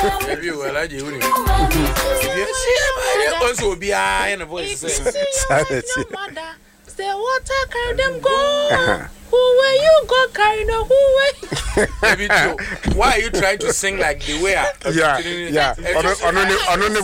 Every well, I do. Yes, also be I and a voice. Say water carry them go. Who way you go carry no who way? Why are you trying to sing like the way? Yeah. On